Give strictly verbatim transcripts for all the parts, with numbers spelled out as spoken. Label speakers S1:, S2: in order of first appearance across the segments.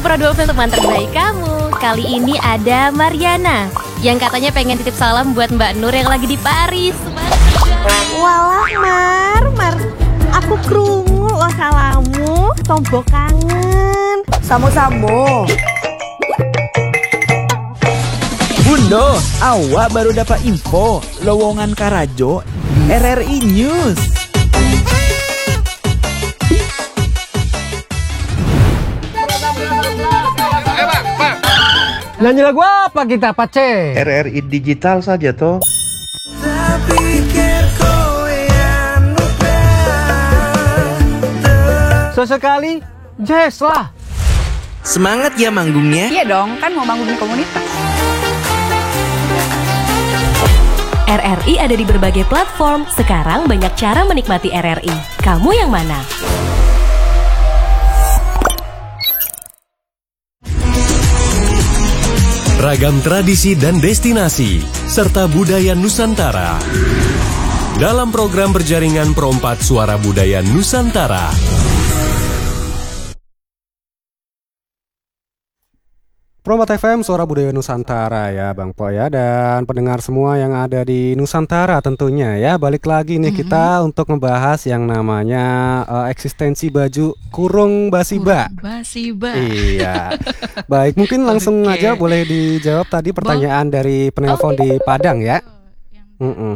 S1: Pro dua puluh teman terbaik kamu. Kali ini ada Mariana yang katanya pengen titip salam buat Mbak Nur yang lagi di Paris.
S2: Walah Mar, Mar, aku krungu lo salamu, tombo kangen. Samo-samo.
S3: Bundo, awak baru dapat info lowongan Karajo R R I News.
S4: Nyanyi lagu apa kita, Pace?
S5: R R I digital saja toh.
S4: Sesekali jazz lah.
S3: Semangat ya manggungnya.
S6: Iya dong, kan mau manggung di komunitas.
S1: R R I ada di berbagai platform. Sekarang banyak cara menikmati R R I. Kamu yang mana?
S7: Ragam tradisi dan destinasi, serta budaya Nusantara. Dalam program berjaringan Pro empat Suara Budaya Nusantara.
S8: Pro empat F M Suara Budaya Nusantara ya Bang Po ya. Dan pendengar semua yang ada di Nusantara tentunya ya. Balik lagi nih mm-hmm. kita untuk membahas yang namanya uh, eksistensi baju kurung basiba.
S6: Kurung basiba.
S8: Iya. Baik, mungkin langsung okay. aja boleh dijawab tadi pertanyaan Bo- dari penelpon oh, di Padang ya.
S6: Yang dari, uh,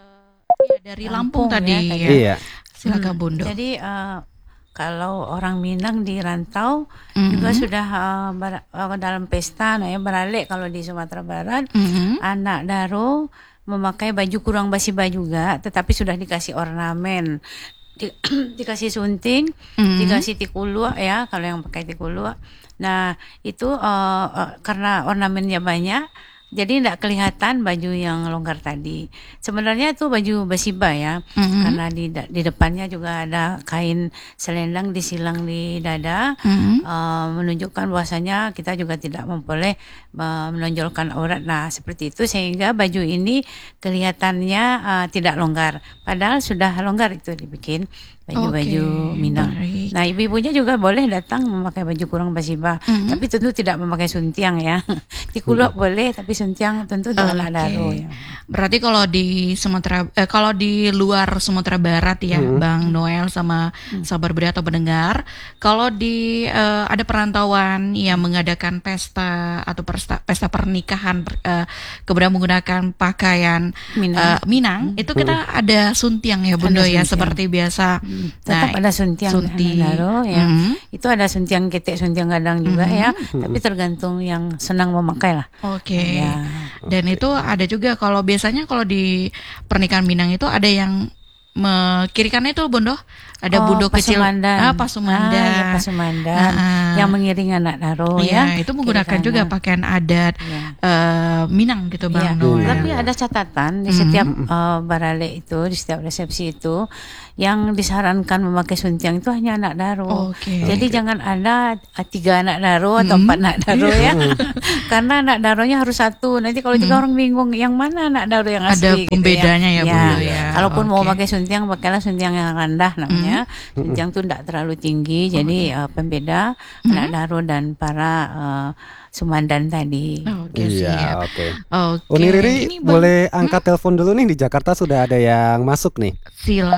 S6: ya, dari Lampung, Lampung tadi. Ya,
S8: iya.
S6: Silakan Bundo.
S9: Jadi uh, kalau orang Minang di rantau mm-hmm. juga sudah uh, ber, uh, dalam pesta, nah ya beralik kalau di Sumatera Barat mm-hmm. anak daro memakai baju kurung basiba juga, tetapi sudah dikasih ornamen, di, dikasih sunting, mm-hmm. dikasih tikulua ya kalau yang pakai tikulua. Nah itu uh, uh, karena ornamennya banyak. Jadi tidak kelihatan baju yang longgar tadi. Sebenarnya itu baju basiba ya, mm-hmm. karena di di depannya juga ada kain selendang disilang di dada, mm-hmm. uh, menunjukkan bahwasanya kita juga tidak memboleh uh, menonjolkan aurat. Nah seperti itu sehingga baju ini kelihatannya uh, tidak longgar. Padahal sudah longgar itu dibikin baju-baju okay, Minang. Baik. Nah ibu-ibunya juga boleh datang memakai baju kurung basiba, mm-hmm. tapi tentu tidak memakai suntiang ya. Tikuluk mm-hmm. boleh, tapi suntiang tentu dengan okay. daro ya.
S6: Berarti kalau di Sumatera, eh, kalau di luar Sumatera Barat ya, mm-hmm. Bang Noel sama mm-hmm. sahabat budaya atau pendengar, kalau di uh, ada perantauan yang mengadakan pesta atau pesta, pesta pernikahan, uh, kemudian menggunakan pakaian Minang, uh, Minang mm-hmm. itu kita ada suntiang ya Bundo ya, seperti biasa.
S9: Tetap nah, ada suntiang
S6: sunti.
S9: Daro ya.
S6: Mm-hmm.
S9: Itu ada suntiang ketek, suntiang gadang juga mm-hmm. ya.
S8: Mm-hmm.
S9: Tapi tergantung yang senang memakai lah.
S6: Oke. Okay.
S9: Ya.
S6: Dan okay. itu ada juga kalau biasanya kalau di pernikahan Minang itu ada yang me- kiri kanan itu Bondo ada
S9: oh,
S6: budok kecil,
S9: ah
S6: pasumandan,
S9: ah, ya, pasumandan
S6: ah,
S9: yang mengiring anak daro
S6: iya,
S9: ya.
S6: Itu menggunakan juga pakaian adat ya. uh, Minang gitu Bang.
S9: Ya. Tapi ada catatan di setiap mm-hmm. uh, barale itu, di setiap resepsi itu yang disarankan memakai suntiang itu hanya anak daro.
S6: Okay.
S9: Jadi okay. jangan ada tiga anak daro atau
S6: mm-hmm.
S9: empat anak daro ya. Karena anak daronya harus satu. Nanti kalau juga mm-hmm. orang bingung yang mana anak daro yang asli.
S6: Ada pembedanya gitu ya,
S9: ya,
S6: Bu ya.
S9: Kalaupun
S6: okay.
S9: mau pakai suntiang, pakailah suntiang yang rendah namanya. Mm-hmm. Suntiang itu tidak terlalu tinggi. Jadi okay. uh, pembeda mm-hmm. anak daro dan para uh, Sumandan tadi.
S6: Oke, okay,
S8: iya, oke.
S6: Okay. Okay.
S8: Uni Riri boleh angkat hmm? telepon dulu nih, di Jakarta sudah ada yang masuk nih.
S6: Silakan.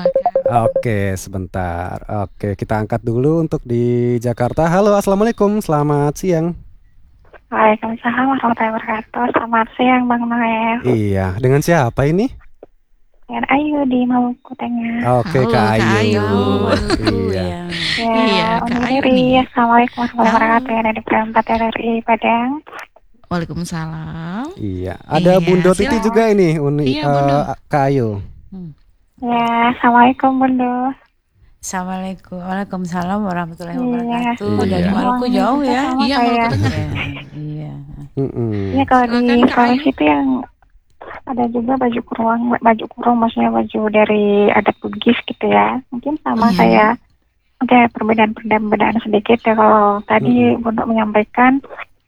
S8: Oke, sebentar. Oke, kita angkat dulu untuk di Jakarta. Halo, assalamualaikum, selamat siang.
S10: Waalaikumsalam warahmatullahi wabarakatuh. Selamat siang Bang Noel.
S8: Iya, dengan siapa ini?
S10: Dengan Ayu di Maluku Tengah.
S8: Oke,
S6: halo,
S8: Kak Ayu.
S6: Kak Ayu.
S8: Iya.
S10: Ya,
S6: iya, Kak Ayu nih.
S10: Assalamualaikum warahmatullahi wabarakatuh. Yang ada di Pro empat R R I Padang.
S6: Waalaikumsalam.
S8: Iya, ada iya, Bundo Titi juga ini, Uni,
S6: iya, uh,
S8: Kak Ayu.
S10: Hmm. Ya, assalamualaikum Bundo.
S9: Assalamualaikum, waalaikumsalam warahmatullahi wabarakatuh.
S8: Iya.
S9: Dari Maluku jauh ya?
S6: Iya, Maluku Tengah.
S9: Iya.
S10: Iya, kalau di Sulawesi itu yang ada juga baju kurung, baju kurung maksudnya baju dari adat Bugis gitu ya. Mungkin sama hmm. kayak oke okay, perbedaan-perbedaan sedikit ya. Kalau tadi hmm. Bundo menyampaikan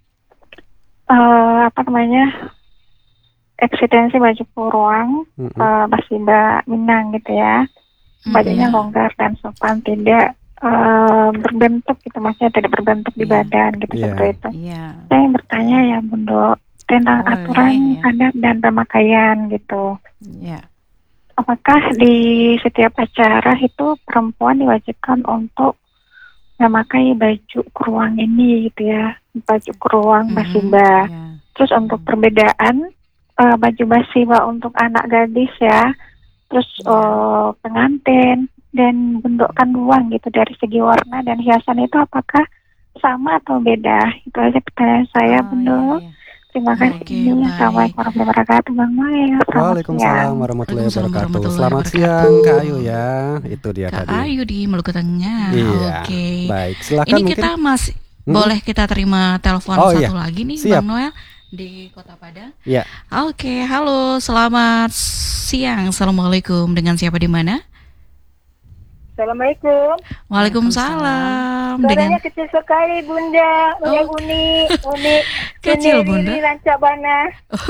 S10: uh, apa namanya eksistensi baju kurung hmm. uh, basiba Minang gitu ya. Bajunya hmm. longgar dan sopan, tidak uh, berbentuk gitu, maksudnya tidak berbentuk di badan gitu
S9: Yeah.
S10: seperti itu.
S9: Yeah.
S10: Saya ingin bertanya ya Bunda tentang
S9: Boleh,
S10: aturan
S9: ya.
S10: adat dan pemakaian gitu.
S9: Ya.
S10: Apakah di setiap acara itu perempuan diwajibkan untuk memakai baju keruang ini gitu ya, baju keruang basiba.
S9: Ya.
S10: Terus untuk perbedaan uh, baju basiba untuk anak gadis ya, terus uh, pengantin dan bentuk kandungan gitu dari segi warna dan hiasan itu apakah sama atau beda? Itu aja pertanyaan saya, Bunda. Terima kasih. Assalamualaikum warahmatullahi wabarakatuh, Bang Noel.
S8: Waalaikumsalam warahmatullahi wabarakatuh. Selamat siang Kak Ayu ya. Itu dia
S6: Kak
S8: tadi.
S6: Ayu di Maluku Tengah.
S8: Iya.
S6: Oke.
S8: Baik, silakan
S6: Ini
S8: mungkin.
S6: kita masih
S8: Hmm?
S6: boleh kita terima telepon
S8: Oh,
S6: satu
S8: iya.
S6: lagi nih,
S8: Siap.
S6: Bang Noel di Kota Padang.
S8: Ya.
S6: Oke, halo, selamat siang. Assalamualaikum. Dengan siapa di mana?
S11: Assalamualaikum.
S6: Waalaikumsalam.
S11: Suaranya
S6: Dengan
S11: kecil sekali Bunda, Bunda Uni, Uni,
S6: Kecil,
S11: Uni
S6: Bunda.
S11: Riri Rancabana,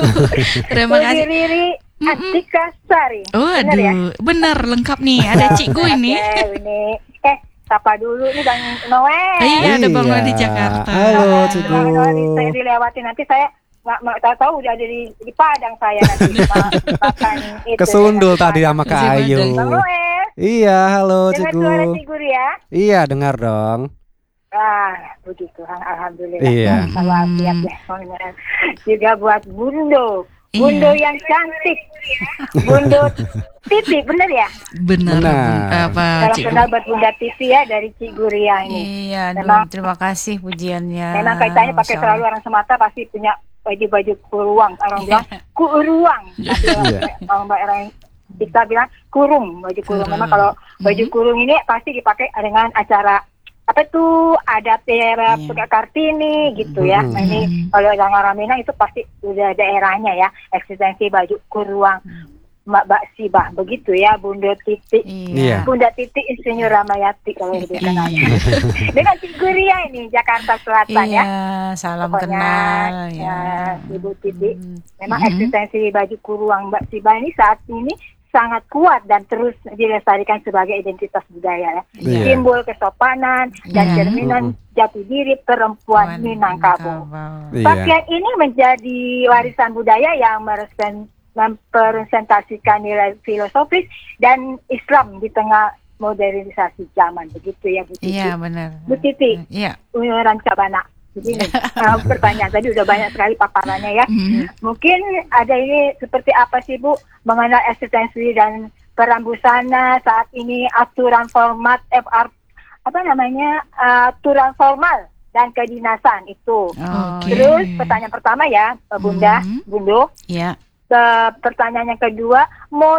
S6: Terima
S11: Uni
S6: kasih.
S11: Riri Atika Sari.
S6: Oh,
S11: Benar ya?
S6: aduh, bener lengkap nih. Ada Cik Gu ini.
S11: Oke, ini. Eh, sapa dulu nih Bang Noel.
S6: Iya, ada Bang Noel di
S8: Iya.
S6: Jakarta.
S8: Halo, Cik
S11: Bang Noel di-
S8: Gu.
S11: saya dilewati nanti saya nggak nggak tahu tahu udah ada di, di Padang saya nanti ma- makan itu.
S8: Kesundul
S11: dengan
S8: tadi sama Kak Ayu.
S11: Bang Noel.
S8: Iya, halo
S11: Dengar
S8: Cikgu.
S11: suara Cigur ya?
S8: Iya, dengar dong.
S11: Ah, begitu. Alhamdulillah.
S8: Iya.
S11: Kalau siap ya. Juga buat Bundo. Bundo yang cantik. Bundo Titi, bener ya?
S6: Bener.
S8: Benar.
S6: Apa
S11: Salam
S6: Cik
S11: kenal
S6: Gu?
S11: buat Bunda Titi ya dari Ciguria ini.
S9: Iya, aduh,
S11: Memang-
S9: terima kasih pujiannya.
S11: Memang kaitannya pakai
S9: Masya Allah.
S11: selalu orang Sumatera pasti punya baju-baju kuruang. Orang bilang kuruang. Tapi
S8: Iya.
S11: orang orang kita bilang kurung, baju kurung. Memang kalau baju kurung ini pasti dipakai dengan acara apa tuh adat daerah
S9: Iya.
S11: Kartini gitu ya. Nah ini kalau orang Minang itu pasti udah daerahnya ya, eksistensi baju kuruang. Mbak Mbak Sibah begitu ya, Bunda Titi.
S8: Iya.
S11: Bunda Titi Insinyur Ramayati kalau lebih kenalnya. Dengan Ciguria ini Jakarta Selatan
S9: Iya,
S11: ya.
S9: salam
S11: Pokoknya,
S9: kenal
S11: ya,
S9: ya.
S11: Ibu Titi. Memang
S9: Mhm.
S11: eksistensi baju kuruang Mbak Sibah ini saat ini sangat kuat dan terus dilestarikan sebagai identitas budaya ya.
S9: Iya.
S11: Simbol kesopanan dan
S9: Iya.
S11: cerminan jati diri perempuan Minangkabau.
S8: Iya.
S11: Pakaian ini menjadi warisan budaya yang merepresent- mempresentasikan nilai filosofis dan Islam di tengah modernisasi zaman begitu ya Bu Titi.
S9: Iya, benar.
S11: Bu Titi,
S9: Iya.
S11: Rancabana. Begini, uh, pertanyaan tadi udah banyak sekali paparannya ya. Mungkin ada ini seperti apa sih Bu mengenal eksistensi dan peran busana saat ini aturan format F R apa namanya uh, aturan formal dan kedinasan itu.
S9: Oke.
S11: Terus pertanyaan pertama ya Bunda, Bundo.
S9: Iya.
S11: Uh, pertanyaan yang kedua,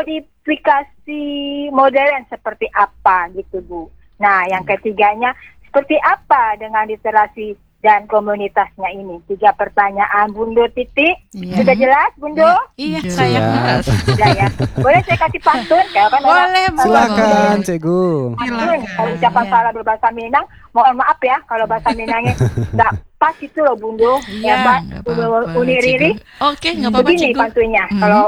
S11: modifikasi modern seperti apa gitu Bu. Nah, yang ketiganya, seperti apa dengan literasi dan komunitasnya ini? Tiga pertanyaan Bundo Titi.
S9: Iya.
S11: Sudah jelas Bundo?
S9: Iya,
S8: Jelas.
S9: saya.
S11: Sudah ya. Boleh saya kasih pantun? Kalau kan
S9: Boleh,
S11: orang-
S9: Bu.
S8: Silakan, Cikgu.
S11: Pantun. Kalau ucapan salah berbahasa Minang, mohon maaf ya kalau bahasa Minangnya nggak pas itu loh Bundo.
S6: Iya,
S11: Ya, Mbak
S6: nggak apa-apa,
S11: Uni Riri.
S6: Cikgu. Oke, nggak apa-apa,
S11: Begini
S6: Cikgu.
S11: pantunnya,
S6: Mhm.
S11: kalau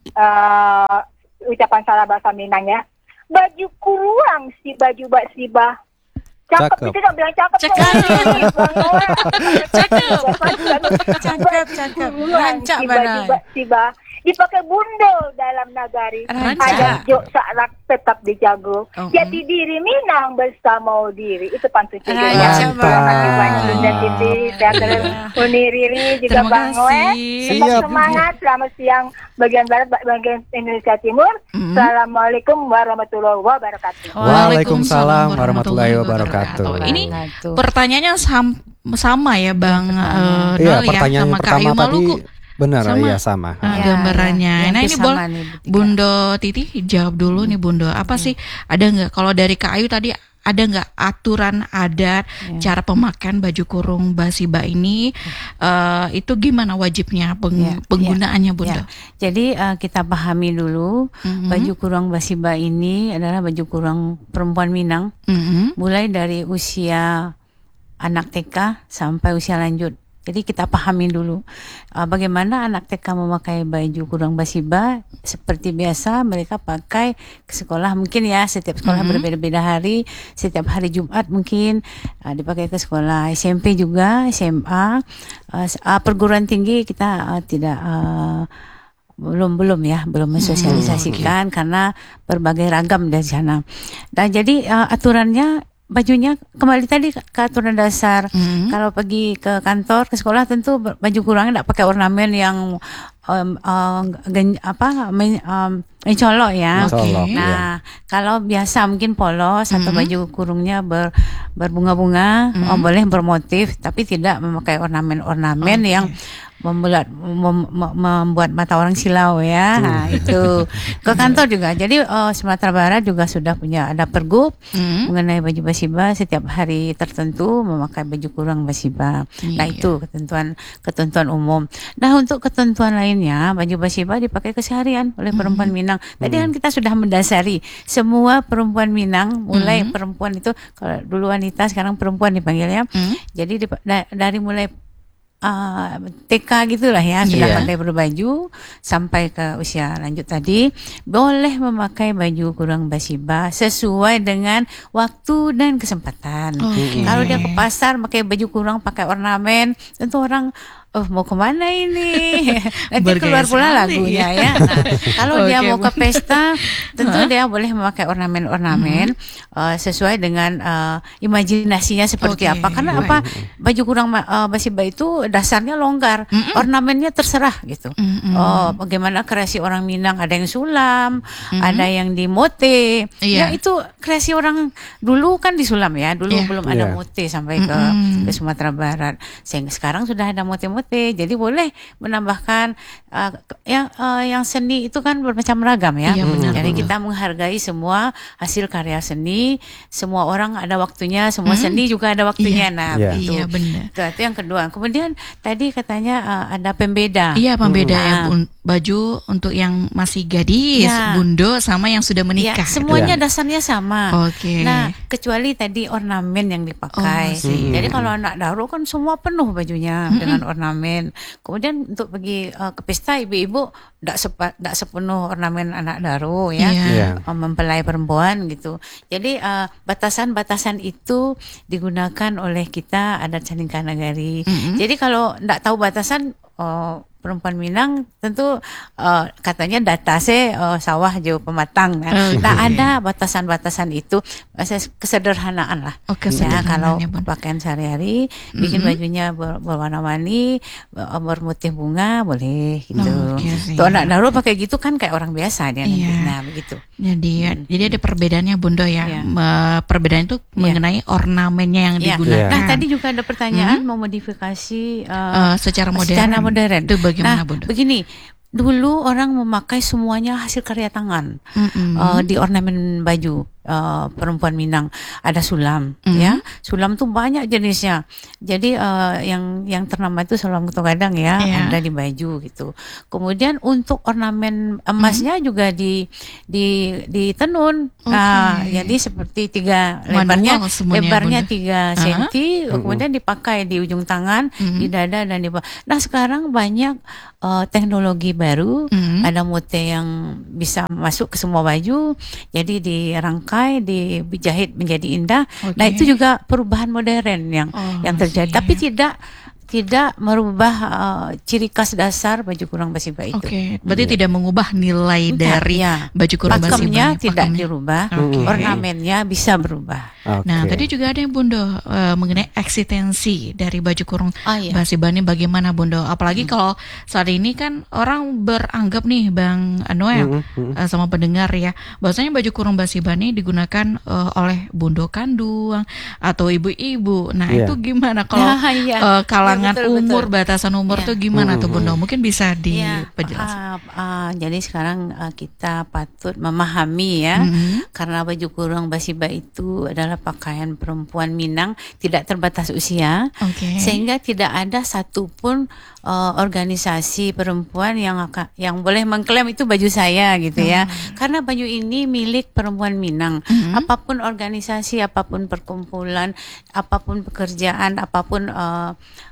S11: uh, ucapan salah bahasa Minang ya. Baju kuruang si baju Mbak Sibah. Cakep,
S8: Cakep.
S11: itu dong bilang cakep.
S6: Cakep.
S11: Cakep.
S9: Cakep, cakep. Rancak
S11: si
S9: mana?
S11: baju Mbak Sibah. Dipakai bundol dalam nagari.
S9: Rancak.
S11: Ada jok sarak tetap dijago.
S6: Oh,
S11: Jati diri Minang bersama diri. Itu pantun juga ya.
S9: Rancak,
S11: Terima kasih
S8: Bang.
S11: banyak Bunda Titi. Saya terus Uni Riri juga
S6: Terima
S11: Bang Noel.
S6: kasih.
S11: Tetap
S8: Siap.
S11: semangat. Selamat siang bagian barat, bagian Indonesia Timur. Assalamualaikum warahmatullahi wabarakatuh.
S8: Waalaikumsalam warahmatullahi wabarakatuh.
S6: Ini
S9: Wabarakatuh.
S6: pertanyaannya sam- sama ya Bang eh,
S8: Iya,
S6: Nol ya,
S8: pertanyaan
S6: sama
S8: yang
S6: Kak
S8: pertama
S6: Ayu
S8: tadi
S6: Maluku.
S8: benar
S6: Sama.
S8: ya sama.
S6: Nah,
S9: Ya,
S6: gambarannya.
S9: ya,
S6: Nah
S9: yang
S6: ini
S9: sama
S6: boleh
S9: nih, bertiga.
S6: Bundo Titi jawab dulu nih Bundo. Apa sih ada nggak kalau dari Kak Ayu tadi ada nggak aturan adat cara pemakaian baju kurung basiba ini eh, itu gimana wajibnya peng-
S9: Ya,
S6: penggunaannya Bundo?
S9: Ya. Jadi uh, kita pahami dulu
S6: Mhm.
S9: baju kurung basiba ini adalah baju kurung perempuan Minang,
S6: Mhm.
S9: mulai dari usia anak T K sampai usia lanjut. Jadi kita pahami dulu uh, bagaimana anak T K memakai baju kurung basiba. Seperti biasa mereka pakai ke sekolah mungkin ya, setiap sekolah mm-hmm. berbeda-beda hari. Setiap hari Jumat mungkin uh, dipakai ke sekolah. S M P juga, S M A, uh, uh, perguruan tinggi kita uh, tidak uh, belum belum ya belum mensosialisasikan hmm, okay. karena berbagai ragam dari sana. Dan jadi uh, aturannya bajunya kembali tadi ke aturan dasar. Mm-hmm. Kalau pergi ke kantor, ke sekolah tentu baju kurangnya tidak pakai ornamen yang um, um, gen, apa um, mencolok ya.
S8: Okay.
S9: Nah, yeah. kalau biasa mungkin polos mm-hmm. atau baju kurungnya ber, berbunga-bunga, mm-hmm. oh, boleh bermotif, tapi tidak memakai ornamen-ornamen okay. yang membuat mem, membuat mata orang silau ya. Nah, itu ke kantor juga. Jadi uh, Sumatera Barat juga sudah punya ada pergub hmm. mengenai baju basiba, setiap hari tertentu memakai baju kurung basiba. Iya. Nah, itu ketentuan ketentuan umum. Nah, untuk ketentuan lainnya baju basiba dipakai keseharian oleh perempuan hmm. Minang. Tadi kan kita sudah mendasari semua perempuan Minang, mulai hmm. perempuan itu kalau dulu wanita sekarang perempuan dipanggilnya. Hmm. Jadi di, da, dari mulai Uh, T K gitulah ya sudah yeah. pandai berbaju sampai ke usia lanjut tadi boleh memakai baju kurung basiba sesuai dengan waktu dan kesempatan. Okay. Kalau dia ke pasar pakai baju kurung pakai ornamen, tentu orang oh mau kemana ini? Nanti keluar pula lagunya ya. Nah, kalau okay, dia mau ke pesta, tentu huh? dia boleh memakai ornamen-ornamen mm-hmm. uh, sesuai dengan uh, imajinasinya seperti okay. apa. Karena right. apa? Baju kurung uh, basiba itu dasarnya longgar, mm-hmm. ornamennya terserah gitu. Mm-hmm. Oh, bagaimana kreasi orang Minang? Ada yang sulam, mm-hmm. ada yang di mote. Yeah. Ya itu kreasi orang dulu kan di sulam ya. Dulu yeah. belum ada yeah. mote sampai ke, mm-hmm. ke Sumatera Barat. Sehingga sekarang sudah ada mote-mote. Jadi boleh menambahkan uh, yang uh, yang seni itu kan bermacam ragam ya. Iya, benar, Jadi benar. kita menghargai semua hasil karya seni. Semua orang ada waktunya, semua hmm? seni juga ada waktunya. Iya. Nah, iya. itu. Iya, benar. Itu, itu yang kedua. Kemudian tadi katanya uh, ada pembeda.
S6: Iya, pembeda hmm. yang un- baju untuk yang masih gadis, ya. bundo sama yang sudah menikah.
S9: Ya, semuanya ya. dasarnya sama.
S6: Oke. Okay.
S9: Nah, kecuali tadi ornamen yang dipakai. Oh, Jadi kalau anak daro kan semua penuh bajunya hmm. dengan ornamen. Kemudian untuk pergi uh, ke pesta ibu-ibu tidak sepa, tidak sepenuh ornamen anak daro ya, yeah. Yeah. mempelai perempuan gitu. Jadi uh, batasan-batasan itu digunakan oleh kita adat Caninka Nagari. Mm-hmm. Jadi kalau tidak tahu batasan uh, perempuan Minang tentu uh, katanya data se uh, sawah jauh pematang. Nah, okay. nah ada batasan-batasan itu, kesederhanaan lah. Oh, ya kalau pakaian sehari-hari, mm-hmm. bikin bajunya ber- berwarna-warni, bermotif bunga boleh gitu. Oh, okay, Tuh anak daro pakai gitu kan kayak orang biasa dia nanti. Yeah. Nah begitu.
S6: Jadi hmm. jadi ada perbedaannya Bundo ya. Yeah. Me- perbedaan itu yeah. mengenai ornamennya yang yeah. digunakan.
S9: Nah tadi juga ada pertanyaan hmm? mau modifikasi uh,
S6: uh, secara modern.
S9: Secara modern.
S6: Bagaimana,
S9: nah,
S6: Bunda?
S9: Begini, dulu orang memakai semuanya hasil karya tangan mm-hmm. uh, di ornamen baju uh, perempuan Minang. Ada sulam, mm-hmm. ya. Sulam tuh banyak jenisnya. Jadi uh, yang yang ternama itu sulam Ketua Gadang ya, yeah. ada di baju gitu. Kemudian untuk ornamen emasnya mm-hmm. juga di di di tenun. Okay. Nah, jadi seperti tiga lebarnya, lebarnya tiga senti, uh-huh. kemudian dipakai di ujung tangan, mm-hmm. di dada dan di bawah. Nah sekarang banyak uh, teknologi baru, mm-hmm. ada mote yang bisa masuk ke semua baju, jadi dirangkai, dijahit menjadi indah. Okay. Nah itu juga perubahan modern yang oh, yang terjadi, siap. Tapi tidak tidak merubah uh, ciri khas dasar baju kurung basiba itu.
S6: Oke, okay. berarti yeah. tidak mengubah nilai Entah, dari ya. baju kurung basiba.
S9: Pakemnya tidak Pakemnya. dirubah, okay. ornamennya bisa berubah.
S6: Okay. Nah, tadi juga ada yang Bundo uh, mengenai eksistensi dari baju kurung oh, iya. basiba ini bagaimana Bundo? Apalagi hmm. kalau saat ini kan orang beranggap nih Bang Noel hmm. uh, sama pendengar ya, bahwasanya baju kurung basiba ini digunakan uh, oleh Bundo kandung atau ibu-ibu. Nah, yeah. itu gimana kalau nah, iya. uh, kalangan betul, umur betul. batasan umur yeah. tuh gimana hmm. tuh Bundo? Mungkin bisa diperjelas.
S9: Yeah. Uh, uh, jadi sekarang uh, kita patut memahami ya, hmm. karena baju kurung basiba itu adalah pakaian perempuan Minang, tidak terbatas usia, okay. sehingga tidak ada satupun uh, organisasi perempuan yang akan, yang boleh mengklaim itu baju saya gitu ya, hmm. karena baju ini milik perempuan Minang. Hmm. Apapun organisasi, apapun perkumpulan, apapun pekerjaan, apapun uh,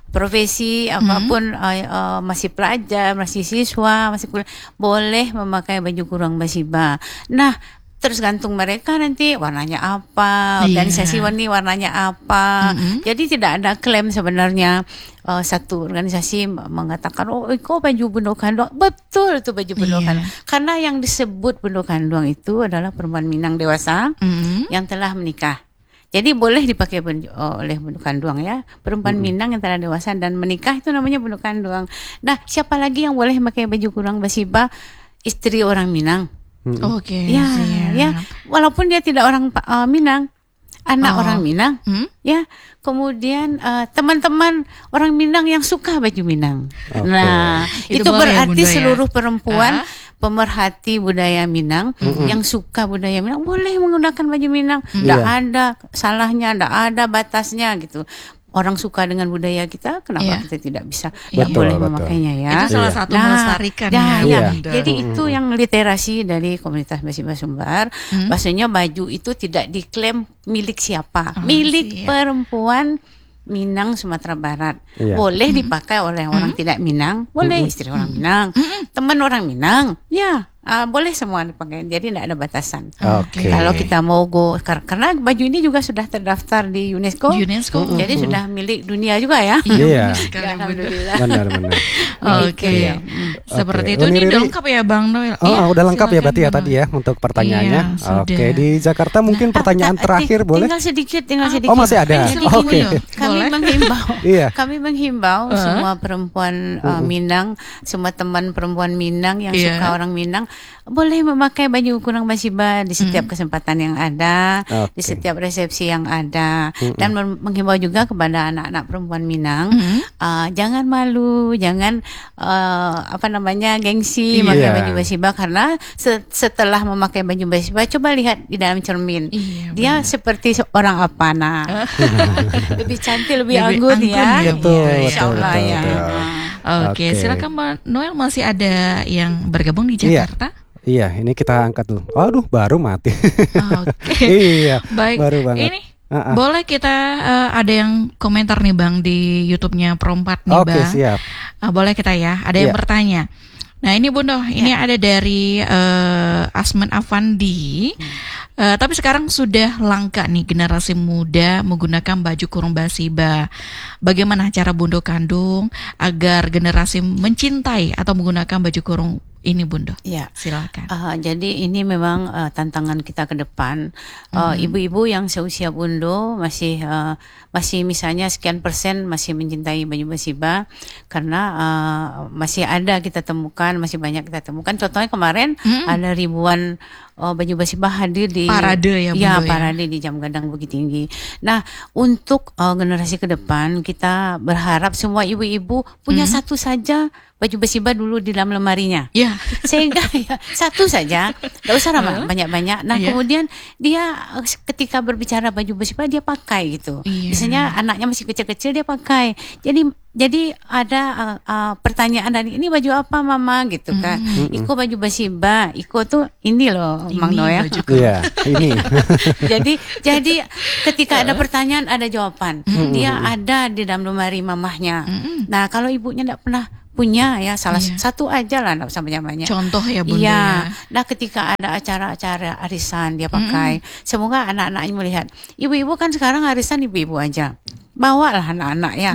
S9: profesi apapun, uh, uh, masih pelajar, masih siswa, masih kuliah, boleh memakai baju kurung basiba. Nah, tergantung mereka nanti warnanya apa, organisasi
S6: Iya.
S9: ini warnanya apa.
S6: Mm-mm.
S9: Jadi tidak ada klaim sebenarnya. Uh, satu organisasi mengatakan, oh itu baju Bundo Kanduang, betul itu baju Bundo
S6: Iya.
S9: Kanduang. Karena yang disebut Bundo Kanduang itu adalah perempuan Minang dewasa
S6: Mm-mm.
S9: yang telah menikah. Jadi boleh dipakai ben- oh, oleh Bundo Kanduang ya. Perempuan Minang yang telah dewasa dan menikah itu namanya Bundo Kanduang. Nah, siapa lagi yang boleh pakai baju kurung basiba? Istri orang Minang.
S6: Oke.
S9: Ya,
S6: siap.
S9: ya. Walaupun dia tidak orang uh, Minang, anak
S6: Oh.
S9: orang Minang,
S6: Hmm?
S9: ya. Kemudian uh, teman-teman orang Minang yang suka baju Minang.
S8: Oke.
S9: Nah,
S6: Itu
S9: itu,
S6: boleh ya,
S9: berarti
S6: Bunda, ya?
S9: seluruh perempuan
S6: Ah.
S9: pemerhati budaya Minang yang suka budaya Minang boleh menggunakan baju Minang. Tidak
S8: Iya.
S9: ada salahnya, tidak ada batasnya gitu. Orang suka dengan budaya kita, kenapa
S6: Iya.
S9: kita tidak bisa
S6: Iya.
S9: tidak boleh
S8: Betul, betul.
S9: memakainya ya?
S6: Itu salah
S8: Iya.
S6: satu
S9: Nah,
S6: melestarikan
S9: ya,
S6: ya,
S9: ya.
S6: Bunda.
S9: Jadi itu yang literasi dari komunitas Basiba Sumbar.
S6: Hmm.
S9: Maksudnya baju itu tidak diklaim milik siapa,
S6: Oh,
S9: milik
S6: siap.
S9: perempuan Minang Sumatera Barat.
S8: Iya.
S9: Boleh dipakai oleh orang tidak Minang, boleh istri orang Minang, teman orang Minang, ya. Ah, boleh semua dipakai, jadi tidak ada batasan.
S8: Oke.
S9: Kalau kita mau go, kar- karena baju ini juga sudah terdaftar di UNESCO,
S6: UNESCO.
S9: jadi sudah milik dunia juga ya.
S8: Iya.
S6: benar sekali,
S9: Ya,
S6: Bunda.
S9: alhamdulillah.
S8: Benar-benar.
S6: Oke.
S9: Gitu ya.
S6: Seperti
S8: Oke.
S6: itu.
S8: Uni
S6: Ini udah
S8: Riri.
S6: lengkap ya Bang Noel?
S8: Oh,
S6: Iya,
S8: udah lengkap ya
S6: silakan,
S8: berarti ya
S6: Bang
S8: tadi
S6: Noel.
S8: ya untuk pertanyaannya.
S6: Iya, sudah.
S8: Oke, di Jakarta mungkin pertanyaan
S9: Ah,
S8: terakhir
S9: ting-
S8: boleh?
S9: Tinggal sedikit, tinggal
S6: Ah,
S9: sedikit.
S8: Oh, masih ada.
S9: Jadi
S8: Oke.
S9: gini, kami
S6: Boleh.
S9: menghimbau,
S8: Iya.
S9: kami menghimbau
S6: Uh-huh.
S9: semua perempuan uh, Minang, semua teman perempuan Minang yang
S6: Iya.
S9: suka orang Minang, boleh memakai baju kurung basiba di setiap kesempatan yang ada,
S8: Oke.
S9: di setiap resepsi yang ada, dan mem- menghimbau juga kepada anak-anak perempuan Minang,
S6: Mhm.
S9: uh, jangan malu, jangan uh, apa namanya gengsi
S6: Iya.
S9: memakai baju basiba karena se- setelah memakai baju basiba, coba lihat di dalam cermin.
S6: Iya,
S9: Dia seperti seorang apa nah lebih cantik, lebih,
S6: Lebih
S9: anggun,
S6: anggun
S9: ya.
S6: ya,
S8: Betul,
S9: Iya,
S8: betul,
S9: insya Allah
S8: betul,
S9: ya.
S8: betul.
S6: Oke,
S8: Oke.
S6: silakan Bang Noel, masih ada yang bergabung di
S8: Iya.
S6: Jakarta?
S8: Iya, ini kita angkat dulu. Waduh, baru mati.
S6: Oke.
S8: Iya,
S6: Baik.
S8: baru banget.
S6: Ini
S8: Ah, ah.
S6: boleh kita eh, ada yang komentar nih Bang di YouTube-nya Perompat nih
S8: Oke,
S6: Bang.
S8: siap.
S6: Ah, boleh kita ya. Ada yang
S8: Iya.
S6: bertanya. Nah ini Bundo, ini ada dari eh, Asman Afandi. Eh, tapi sekarang sudah langka nih generasi muda menggunakan baju kurung basiba. Bagaimana cara Bundo Kandung agar generasi mencintai atau menggunakan baju kurung ini Bundo?
S9: Ya.
S6: Silakan.
S9: Uh, jadi ini memang uh, tantangan kita ke depan. Uh, Ibu-ibu yang seusia Bundo masih uh, masih misalnya sekian persen masih mencintai baju basiba karena uh, masih ada kita temukan, masih banyak kita temukan. Contohnya kemarin
S6: Hmm.
S9: ada ribuan uh, baju basiba hadir di
S6: Parade ya, Bundo, ya?
S9: parade di Jam Gadang Bukit Tinggi. Nah, untuk uh, generasi ke depan kita berharap semua ibu-ibu punya
S6: Hmm.
S9: satu saja baju basiba dulu di dalam lemarinya.
S6: Ya.
S9: Sehingga ya, satu saja, tidak usah lah banyak-banyak. Nah,
S6: Iya.
S9: kemudian dia eh, ketika berbicara baju basiba dia pakai gitu.
S6: Iya.
S9: Biasanya anaknya masih kecil-kecil dia pakai. Jadi jadi ada uh, uh, pertanyaan dari ini baju apa mama gitu kan. Iko baju basiba, Iko tuh ini loh Mang
S6: Ini
S9: Noel.
S6: baju kurung.
S8: Iya, ini.
S9: jadi jadi ketika ada pertanyaan ada jawaban. Dia ada di dalam lemari mamahnya. Nah, kalau ibunya tidak pernah punya ya salah
S6: Iya.
S9: satu aja lah enggak usah banyak-banyak.
S6: Contoh ya Bunda
S9: Iya.
S6: ya.
S9: Nah, ketika ada acara-acara arisan dia pakai. Semoga anak-anaknya melihat. Ibu-ibu kan sekarang arisan ibu-ibu aja. Bawalah anak-anak ya.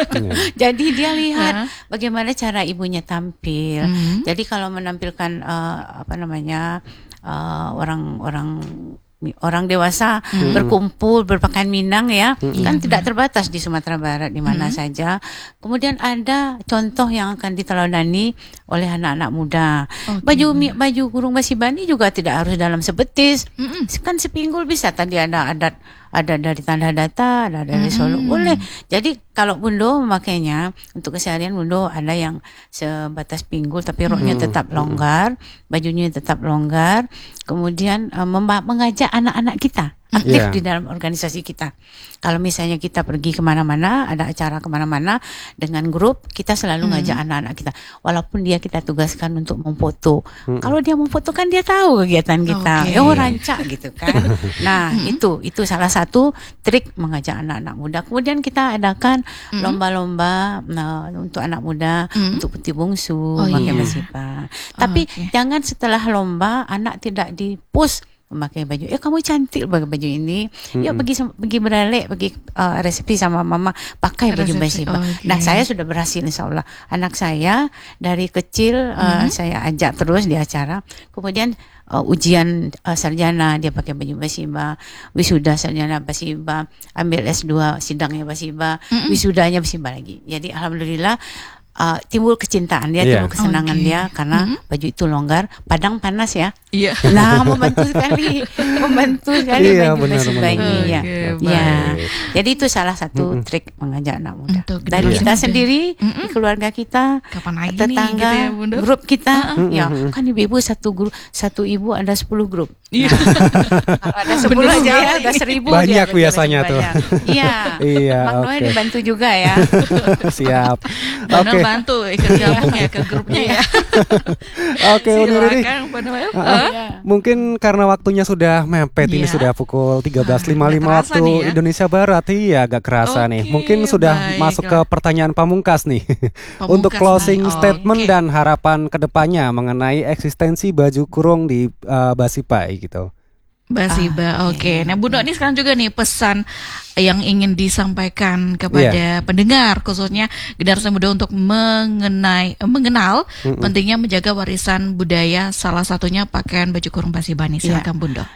S9: Jadi dia lihat bagaimana cara ibunya tampil.
S6: Mhm.
S9: Jadi kalau menampilkan eh, apa namanya eh, orang-orang orang dewasa berkumpul berpakaian Minang ya, kan tidak terbatas di Sumatera Barat di mana saja. Kemudian ada contoh yang akan diteladani oleh anak-anak muda.
S6: Oke,
S9: Baju mi- baju kurung basibani juga tidak harus dalam sebetis. Kan sepinggul bisa, tadi ada adat ada dari Tanda Data, ada dari Solo, boleh. Jadi kalau Bundo memakainya untuk keseharian, Bundo ada yang sebatas pinggul tapi roknya tetap longgar, bajunya tetap longgar. Kemudian uh, memba- mengajak anak-anak kita aktif
S8: Yeah.
S9: di dalam organisasi kita. Kalau misalnya kita pergi kemana-mana, ada acara kemana-mana dengan grup, kita selalu ngajak anak-anak kita. Walaupun dia kita tugaskan untuk memfoto. Kalau dia memfoto kan dia tahu kegiatan kita.
S6: Oke.
S9: Oh, rancak gitu kan. Nah, itu itu salah satu trik mengajak anak-anak muda. Kemudian kita adakan mm-hmm. lomba-lomba nah, untuk anak muda, mm-hmm. untuk putih bungsu oh, pakai iya. basiba. Tapi oh, okay. jangan setelah lomba anak tidak di-post memakai baju. Ya kamu cantik pakai baju ini. Mm-hmm. Ya pergi pergi beralik, pergi uh, resepi sama mama pakai baju basiba. Okay. Nah saya sudah berhasil insya Allah. Anak saya dari kecil uh, mm-hmm. saya ajak terus di acara. Kemudian uh, ujian uh, sarjana dia pakai baju basiba, wisuda sarjana basiba, ambil S dua sidangnya basiba, mm-hmm. wisudanya basiba lagi. Jadi alhamdulillah. Uh, timbul kecintaan dia, yeah. timbul kesenangan okay. dia karena mm-hmm. baju itu longgar, padang panas ya. Iya. Yeah. Nah, membantu sekali, membantu sekali
S8: yeah,
S9: baju basiba ini ya.
S6: Okay,
S9: ya. Jadi itu salah satu mm-hmm. trik mengajak anak muda. Untuk dan
S6: yeah.
S9: kita sendiri, mm-hmm. di keluarga kita,
S6: kapan lagi
S9: tetangga,
S6: nih, gitu ya, Bunda?
S9: Grup kita, mm-hmm. ya kan ibu-ibu satu grup, satu ibu ada sepuluh grup. Iya. Nah, kalau ada sepuluh aja ya, ada seribu.
S8: Banyak biasanya tuh.
S9: Iya.
S8: Iya.
S9: Bang Noel dibantu juga ya.
S8: Siap.
S6: Oke. Okay. Bantu ikut gabung ya ke grupnya ya.
S8: Oke, Uni Riri.
S6: Uh,
S8: uh, mungkin karena waktunya sudah mepet, yeah. ini sudah pukul tiga belas lima puluh lima waktu ya? Indonesia Barat. Iya, agak kerasa okay, nih. Mungkin sudah baik. masuk ke pertanyaan pamungkas nih. Pamungkas untuk closing oh, statement okay. dan harapan kedepannya mengenai eksistensi baju kurung di uh, Basiba gitu.
S6: Basiba, ah, oke. Okay. Nah, Bunda ini sekarang juga nih pesan yang ingin disampaikan kepada yeah. pendengar, khususnya generasi muda untuk mengenai, mengenal mm-mm. pentingnya menjaga warisan budaya. Salah satunya pakaian baju kurung Basiba nih. Silakan yeah. Bunda.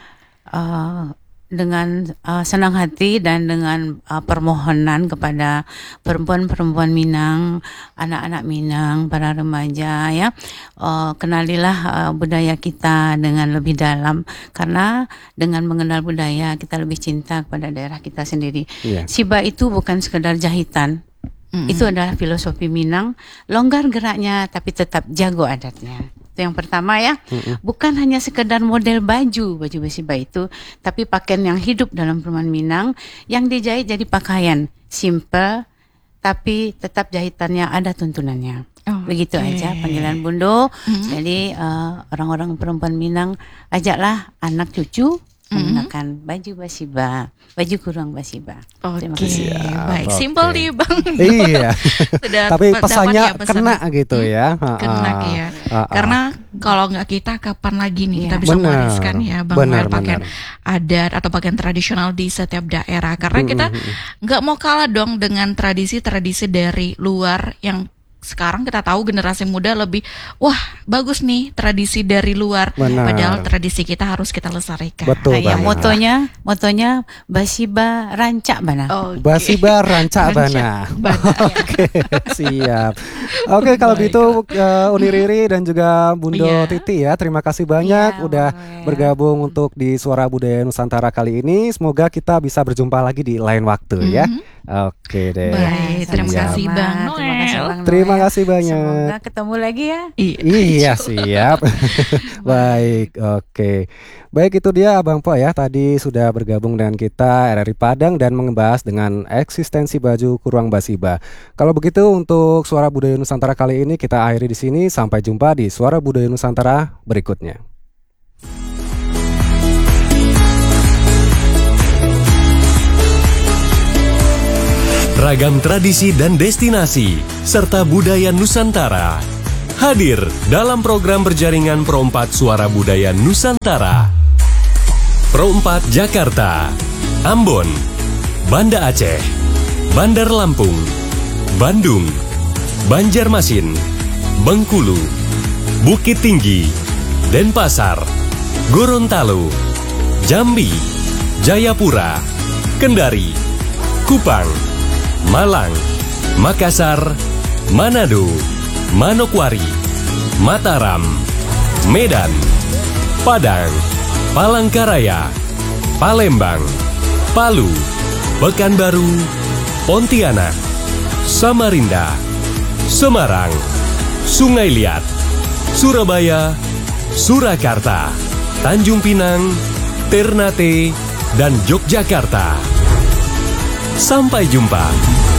S9: Uh, dengan uh, senang hati dan dengan uh, permohonan kepada perempuan-perempuan Minang, anak-anak Minang, para remaja ya, uh, kenalilah uh, budaya kita dengan lebih dalam, karena dengan mengenal budaya kita lebih cinta kepada daerah kita sendiri. Yeah. Siba itu bukan sekedar jahitan. Mm-hmm. Itu adalah filosofi Minang, longgar geraknya tapi tetap jago adatnya. Itu yang pertama ya. Mm-hmm. Bukan hanya sekedar model baju, baju Basiba itu, tapi pakaian yang hidup dalam perumahan Minang yang dijahit jadi pakaian simple tapi tetap jahitannya ada tuntunannya. Oh, begitu okay. aja panggilan Bundo. Mm-hmm. Jadi uh, orang-orang perempuan Minang ajaklah anak cucu menggunakan mm-hmm. baju Basiba, baju kurung Basiba.
S6: Oke, okay. baik, okay. Simpel nih Bang.
S8: Iya. Tapi pesannya ya, pesan kena gitu hmm, ya.
S6: Kena uh, ya. Uh, uh. Karena kalau nggak kita, kapan lagi nih yeah. kita bisa
S8: bener,
S6: mewariskan ya Bang
S8: bener,
S6: pakaian bener. adat atau pakaian tradisional di setiap daerah. Karena kita nggak mau kalah dong dengan tradisi-tradisi dari luar yang sekarang kita tahu generasi muda lebih wah bagus nih tradisi dari luar. Benar. Padahal tradisi kita harus kita lestarikan.
S8: Betul
S9: nah, ya, motonya motonya Basiba rancak bana.
S8: Okay. Basiba rancak bana. Oke, siap. Oke, okay, kalau gitu uh, Uni Riri dan juga Bundo yeah. Titi ya, terima kasih banyak yeah, udah yeah. bergabung untuk di Suara Budaya Nusantara kali ini. Semoga kita bisa berjumpa lagi di lain waktu mm-hmm. ya. Oke deh.
S6: Baik, terima kasih Bang Noel.
S9: Terima kasih Bang Noel.
S8: Terima kasih banyak.
S9: Semoga ketemu lagi ya.
S8: I- iya siap. Baik, oke. Baik, itu dia Abang Po ya. Tadi sudah bergabung dengan kita R R I Padang dan membahas dengan eksistensi baju kurung Basiba. Kalau begitu untuk Suara Budaya Nusantara kali ini kita akhiri di sini. Sampai jumpa di Suara Budaya Nusantara berikutnya.
S7: Ragam tradisi dan destinasi, serta budaya Nusantara hadir dalam program berjaringan Pro empat Suara Budaya Nusantara. Pro empat Jakarta, Ambon, Banda Aceh, Bandar Lampung, Bandung, Banjarmasin, Bengkulu, Bukit Tinggi, Denpasar, Gorontalo, Jambi, Jayapura, Kendari, Kupang, Malang, Makassar, Manado, Manokwari, Mataram, Medan, Padang, Palangkaraya, Palembang, Palu, Pekanbaru, Pontianak, Samarinda, Semarang, Sungai Liat, Surabaya, Surakarta, Tanjung Pinang, Ternate, dan Yogyakarta. Sampai jumpa.